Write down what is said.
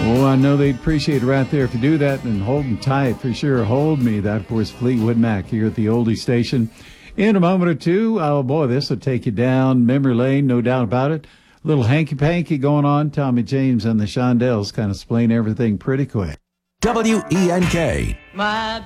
Oh, I know they'd appreciate it right there if you do that, and hold them tight for sure. Hold me. That, of course, Fleetwood Mac here at the Oldie Station. In a moment or two, oh boy, this will take you down memory lane, no doubt about it. A little hanky-panky going on. Tommy James and the Shondells kind of explain everything pretty quick. WENK. My